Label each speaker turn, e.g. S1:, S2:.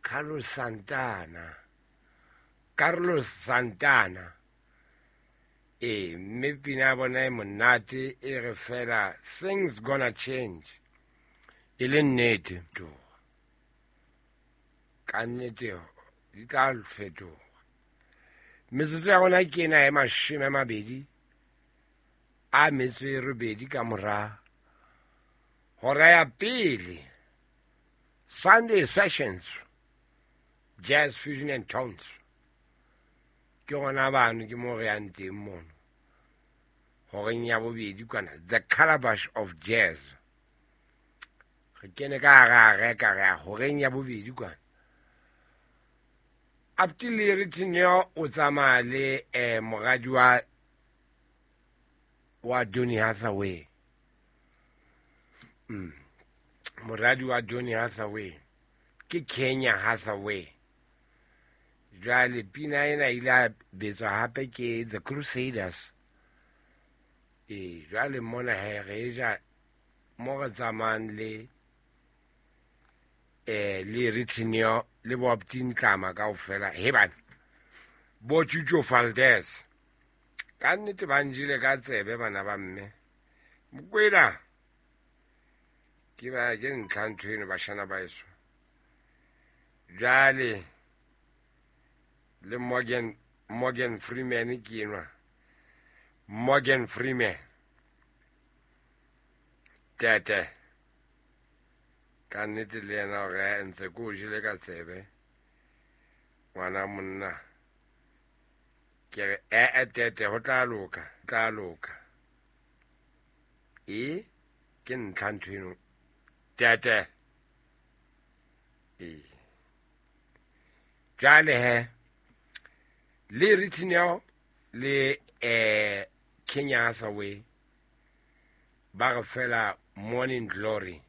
S1: Carlos Santana mme pina bona e monate e re fela things gonna change e le nnete ka nnete di tla fetoga metsotso ya gona ke ena e 20 a metso e 8 ka mora hora ya pele Sunday sessions jazz fusion and tones ke gona bano ke mo re yang teng mono horeng ya bobedi kwana the calabash of jazz re kene ka reka ga horeng ya bobedi kwana Abtile Ritinyo o tsamaya le moradi wa Donny Hathaway moradi wa Donny Hathaway ke Kenya Hathaway jwale pina ena ile betswa hape ke the Crusaders jwale mona re ja mo re tsamayang le Ritinyo le Bobtin Kama kaofela he bana bo Chucho Valdez ka nnete ba njile ka tsebe bana ba mme mokwena ke ba ke ntlantsho eno bashana ba eso jale le Morgan Freeman ke enwa Morgan Freeman tete ka nnete le yena o re ntse ko jile ka tsebe ngwana monna ke re tete ho tla loka ke ntlantsho eno tete jale he le Ritinyo le Kenya Hathaway ba re fela Morning Glory